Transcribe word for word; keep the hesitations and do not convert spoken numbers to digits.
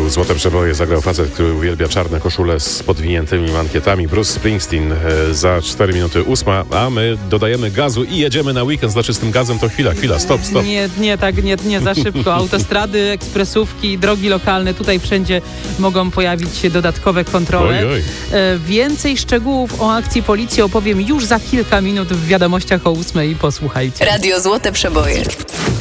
Złote Przeboje zagrał facet, który uwielbia czarne koszule z podwiniętymi mankietami. Bruce Springsteen. Za cztery minuty ósma, a my dodajemy gazu i jedziemy na weekend. Znaczy z tym gazem to chwila, chwila, stop, stop. Nie, nie, tak, nie, nie za szybko. Autostrady, ekspresówki, drogi lokalne, tutaj wszędzie mogą pojawić się dodatkowe kontrole. Oj, oj. Więcej szczegółów o akcji policji opowiem już za kilka minut w wiadomościach o ósmej. Posłuchajcie. Radio Złote Przeboje.